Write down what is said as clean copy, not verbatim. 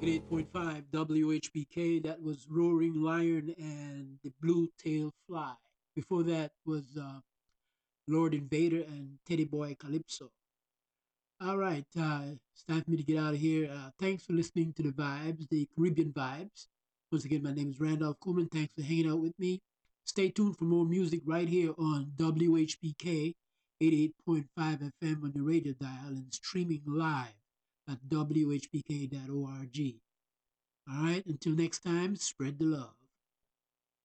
88.5 WHBK. That was Roaring Lion and the Blue Tail Fly. Before that was Lord Invader and Teddy Boy Calypso. All right, it's time for me to get out of here. Thanks for listening to the vibes, the Caribbean vibes. Once again, my name is Randolph Coleman. Thanks for hanging out with me. Stay tuned for more music right here on WHBK 88.5 FM on the radio dial and streaming live at WHBK.org. All right, until next time, spread the love.